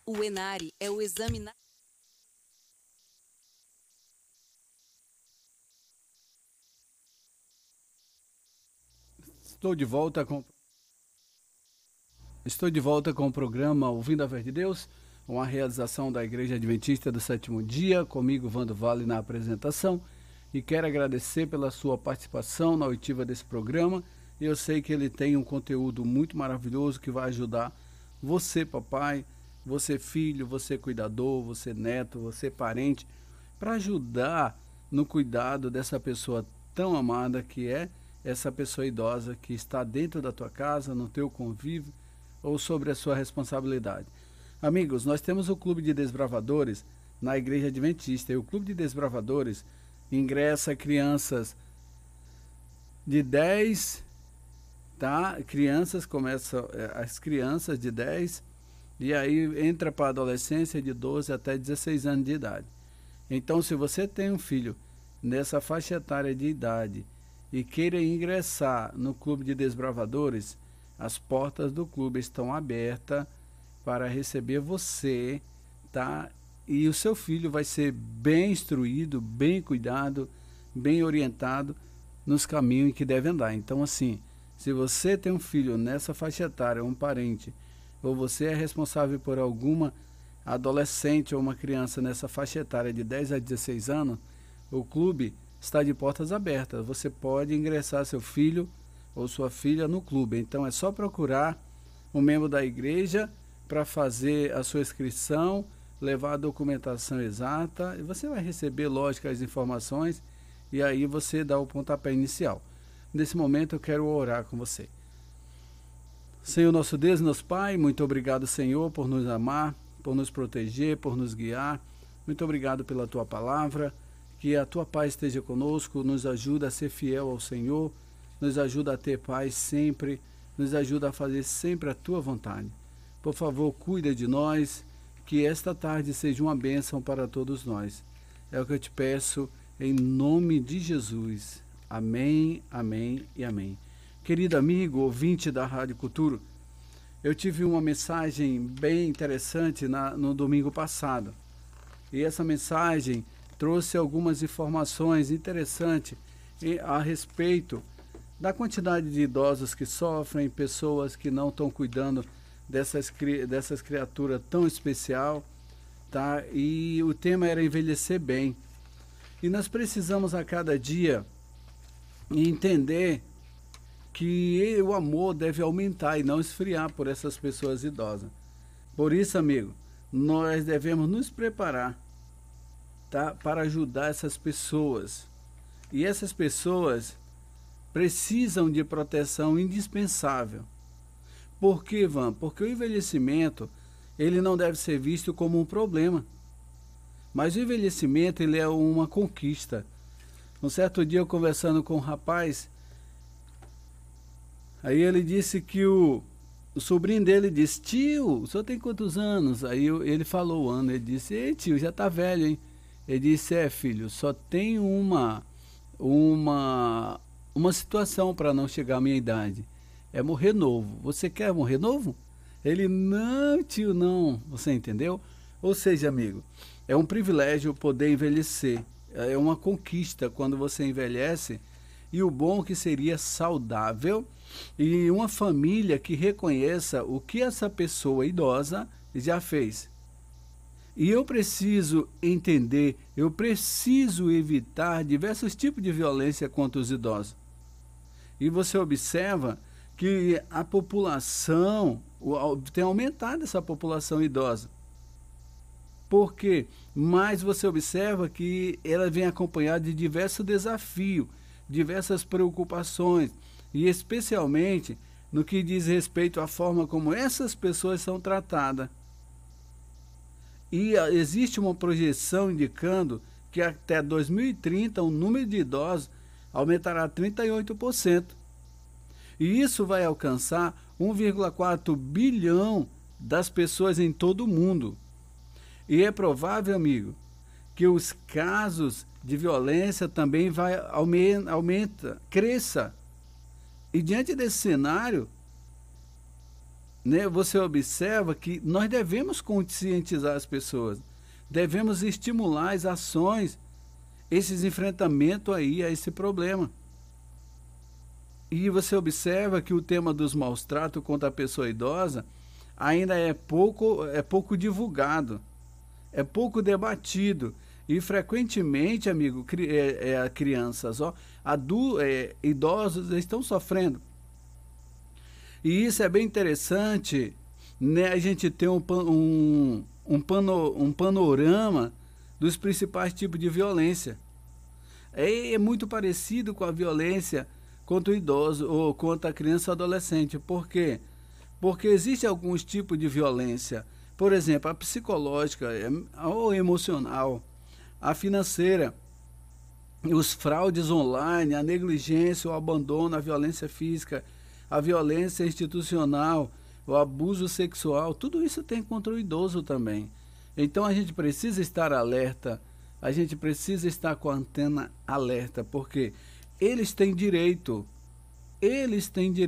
O ENARI é o exame Estou de volta com o programa Ouvindo a Voz de Deus, uma realização da Igreja Adventista do Sétimo Dia, comigo, Vando Vale, na apresentação. E quero agradecer pela sua participação na oitiva desse programa. Eu sei que ele tem um conteúdo muito maravilhoso que vai ajudar você, papai, você filho, você cuidador, você neto, você parente, para ajudar no cuidado dessa pessoa tão amada que é essa pessoa idosa que está dentro da tua casa, no teu convívio ou sobre a sua responsabilidade. Amigos, nós temos o Clube de Desbravadores na Igreja Adventista, e o Clube de Desbravadores ingressa crianças de 10, tá? As crianças de 10, e aí entra para a adolescência de 12 até 16 anos de idade. Então, se você tem um filho nessa faixa etária de idade e queira ingressar no Clube de Desbravadores, as portas do clube estão abertas para receber você, tá? E o seu filho vai ser bem instruído, bem cuidado, bem orientado nos caminhos em que deve andar. Então, assim, se você tem um filho nessa faixa etária, um parente, ou você é responsável por alguma adolescente ou uma criança nessa faixa etária de 10 a 16 anos, o clube está de portas abertas. Você pode ingressar seu filho ou sua filha no clube. Então é só procurar um membro da igreja para fazer a sua inscrição, levar a documentação exata, e você vai receber, lógico, as informações, e aí você dá o pontapé inicial. Nesse momento eu quero orar com você. Senhor nosso Deus, nosso Pai, muito obrigado, Senhor, por nos amar, por nos proteger, por nos guiar. Muito obrigado pela tua palavra. Que a tua paz esteja conosco, nos ajuda a ser fiel ao Senhor, nos ajuda a ter paz sempre, nos ajuda a fazer sempre a tua vontade. Por favor, cuida de nós, que esta tarde seja uma bênção para todos nós. É o que eu te peço em nome de Jesus. Amém, amém e amém. Querido amigo, ouvinte da Rádio Cultura, eu tive uma mensagem bem interessante no domingo passado. E essa mensagem trouxe algumas informações interessantes a respeito da quantidade de idosos que sofrem, pessoas que não estão cuidando dessas criaturas tão especial, tá? E o tema era envelhecer bem. E nós precisamos a cada dia entender que o amor deve aumentar e não esfriar por essas pessoas idosas. Por isso, amigo, nós devemos nos preparar, tá, para ajudar essas pessoas. E essas pessoas precisam de proteção indispensável. Por quê, Van? Porque o envelhecimento, ele não deve ser visto como um problema. Mas o envelhecimento, ele é uma conquista. Um certo dia, eu conversando com um rapaz, aí ele disse que o sobrinho dele disse: tio, o senhor tem quantos anos? Aí ele falou o ano, ele disse: ei, tio, já tá velho, hein? Ele disse: é, filho, só tem uma situação para não chegar à minha idade, é morrer novo. Você quer morrer novo? Ele: não, tio, não. Você entendeu? Ou seja, amigo, é um privilégio poder envelhecer, é uma conquista quando você envelhece, e o bom que seria saudável e uma família que reconheça o que essa pessoa idosa já fez. E eu preciso entender, eu preciso evitar diversos tipos de violência contra os idosos. E você observa que a população, tem aumentado essa população idosa. Por quê? Mas você observa que ela vem acompanhada de diversos desafios, diversas preocupações, e especialmente no que diz respeito à forma como essas pessoas são tratadas. E existe uma projeção indicando que até 2030 o número de idosos aumentará 38%. E isso vai alcançar 1,4 bilhão das pessoas em todo o mundo. E é provável, amigo, que os casos de violência também cresça. E diante desse cenário, né, você observa que nós devemos conscientizar as pessoas, devemos estimular as ações, esses enfrentamentos aí a esse problema. E você observa que o tema dos maus tratos contra a pessoa idosa ainda é pouco divulgado, é pouco debatido. E frequentemente, amigo, crianças, idosos estão sofrendo. E isso é bem interessante, né? A gente tem um panorama dos principais tipos de violência. É muito parecido com a violência contra o idoso ou contra a criança ou adolescente. Por quê? Porque existe alguns tipos de violência. Por exemplo, a psicológica, ou emocional, a financeira, os fraudes online, a negligência, o abandono, a violência física, a violência institucional, o abuso sexual, tudo isso tem contra o idoso também. Então a gente precisa estar alerta, a gente precisa estar com a antena alerta, porque eles têm direito, eles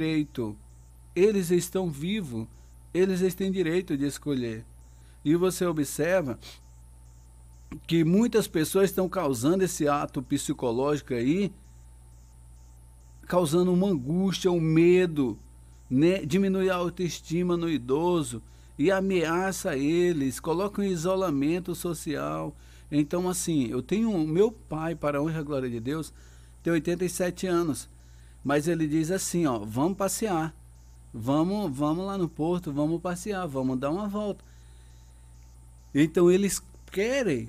estão vivos, eles têm direito de escolher. E você observa que muitas pessoas estão causando esse ato psicológico aí, causando uma angústia, um medo, né? Diminui a autoestima no idoso e ameaça eles, coloca em isolamento social. Então, assim, eu tenho meu pai, para a honra e a glória de Deus, tem 87 anos, mas ele diz assim, ó, vamos passear, vamos lá no porto, vamos passear, vamos dar uma volta. Então eles querem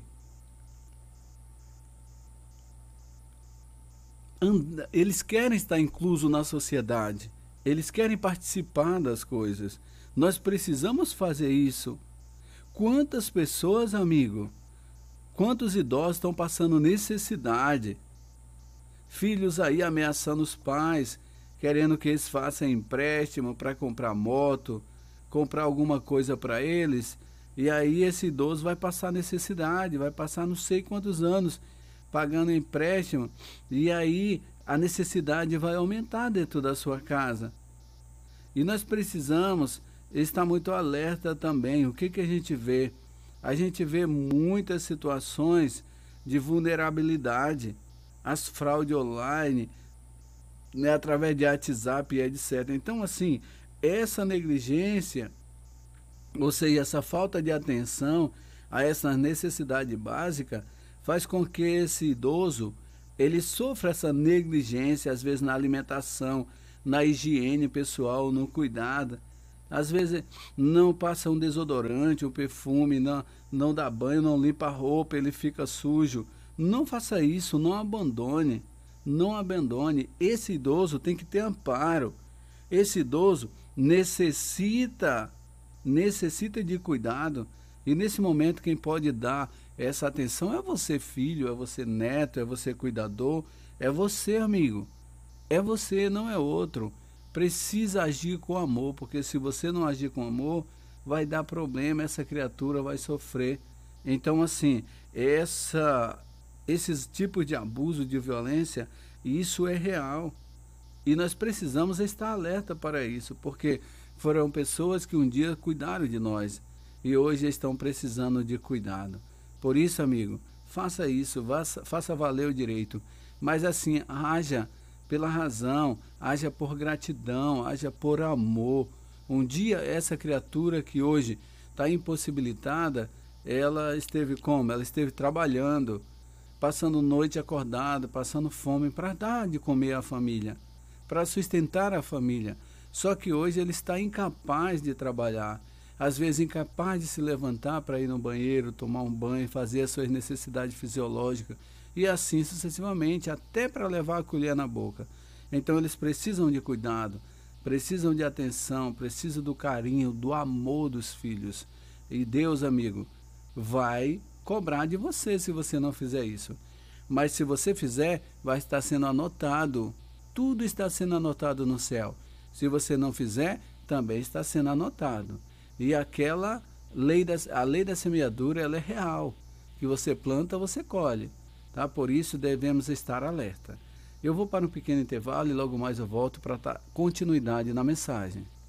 estar inclusos na sociedade, eles querem participar das coisas. Nós precisamos fazer isso. Quantas pessoas, amigo, quantos idosos estão passando necessidade? Filhos aí ameaçando os pais, querendo que eles façam empréstimo para comprar moto, comprar alguma coisa para eles. E aí esse idoso vai passar necessidade, vai passar não sei quantos anos pagando empréstimo, e aí a necessidade vai aumentar dentro da sua casa. E nós precisamos estar muito alerta também. O que a gente vê? A gente vê muitas situações de vulnerabilidade, as fraudes online, né, através de WhatsApp e etc. Então, assim, essa negligência, ou seja, essa falta de atenção a essa necessidade básica, faz com que esse idoso ele sofra essa negligência, às vezes na alimentação, na higiene pessoal, no cuidado. Às vezes não passa um desodorante, um perfume, não dá banho, não limpa a roupa, ele fica sujo. Não faça isso, não abandone, não abandone. Esse idoso tem que ter amparo. Esse idoso necessita de cuidado. E nesse momento quem pode dar essa atenção é você, filho, é você, neto, é você, cuidador, é você, amigo. É você, não é outro. Precisa agir com amor, porque se você não agir com amor, vai dar problema, essa criatura vai sofrer. Então, assim, esses tipos de abuso, de violência, isso é real. E nós precisamos estar alerta para isso, porque foram pessoas que um dia cuidaram de nós e hoje estão precisando de cuidado. Por isso, amigo, faça isso, faça valer o direito. Mas assim, haja pela razão, haja por gratidão, haja por amor. Um dia essa criatura que hoje está impossibilitada, ela esteve como? Ela esteve trabalhando, passando noite acordada, passando fome para dar de comer à família, para sustentar a família. Só que hoje ele está incapaz de trabalhar, às vezes incapaz de se levantar para ir no banheiro, tomar um banho, fazer as suas necessidades fisiológicas e assim sucessivamente, até para levar a colher na boca. Então eles precisam de cuidado, precisam de atenção, precisam do carinho, do amor dos filhos. E Deus, amigo, vai cobrar de você se você não fizer isso. Mas se você fizer, vai estar sendo anotado. Tudo está sendo anotado no céu. Se você não fizer, também está sendo anotado. E aquela a lei da semeadura, ela é real. Que você planta, você colhe. Tá? Por isso devemos estar alerta. Eu vou para um pequeno intervalo e logo mais eu volto para dar continuidade na mensagem.